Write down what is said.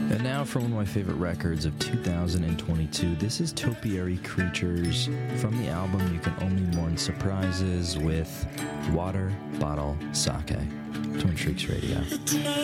And now for one of my favorite records of 2022, this is Topiary Creatures from the album You Can Only Mourn Surprises with Water Bottle Sake. Twin Shrieks Radio.